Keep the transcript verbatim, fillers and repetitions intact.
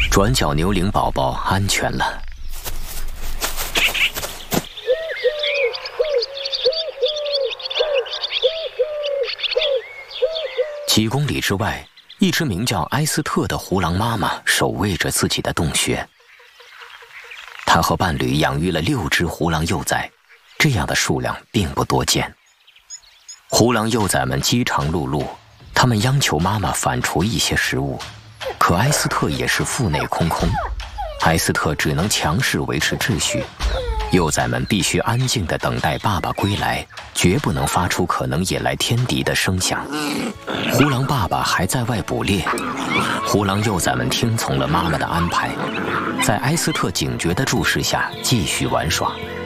转角牛羚宝宝安全了。几公里之外，一只名叫埃斯特的胡狼妈妈守卫着自己的洞穴。她和伴侣养育了六只胡狼幼崽，这样的数量并不多见。胡狼幼崽们饥肠辘辘，他们央求妈妈反刍一些食物，可埃斯特也是腹内空空。埃斯特只能强势维持秩序，幼崽们必须安静地等待爸爸归来，绝不能发出可能引来天敌的声响。胡狼爸爸还在外捕猎，胡狼幼崽们听从了妈妈的安排，在埃斯特警觉的注视下继续玩耍。